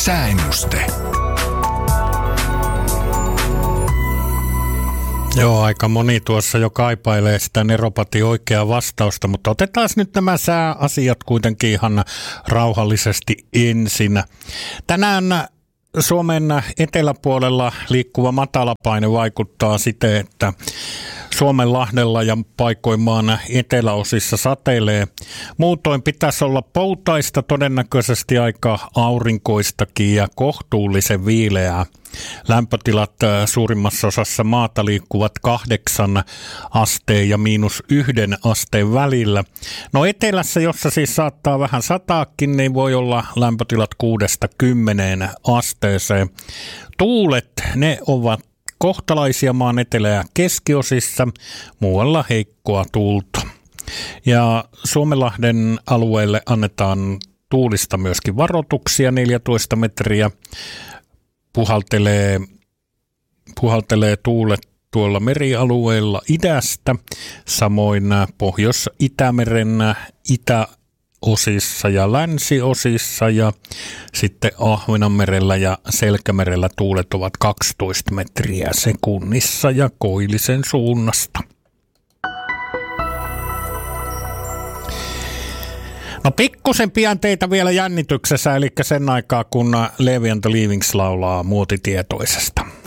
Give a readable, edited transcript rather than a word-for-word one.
Sääennuste. Joo, aika moni tuossa jo kaipailee sitä Neropati oikeaa vastausta, mutta otetaan nyt nämä sääasiat kuitenkin ihan rauhallisesti ensin. Tänään Suomen eteläpuolella liikkuva matalapaine vaikuttaa siten, että Suomenlahdella ja paikoin maan eteläosissa sateilee. Muutoin pitäisi olla poutaista, todennäköisesti aika aurinkoistakin ja kohtuullisen viileää. Lämpötilat suurimmassa osassa maata liikkuvat 8 asteen ja -1 asteen välillä. No etelässä, jossa siis saattaa vähän sataakin, niin voi olla lämpötilat 6-10 asteeseen. Tuulet, ne ovat kohtalaisia maan etelä- ja keskiosissa, muualla heikkoa tuulta. Ja Suomenlahden alueelle annetaan tuulista myöskin varoituksia, 14 metriä. Puhaltelee tuulet tuolla merialueella idästä, samoin Pohjois-Itämeren itäosissa ja länsiosissa ja sitten Ahvenanmerellä ja Selkämerellä tuulet ovat 12 metriä sekunnissa ja koillisen suunnasta. No pikkusen pian teitä vielä jännityksessä, eli sen aikaa kun Levi and the Leavings laulaa muotitietoisesta.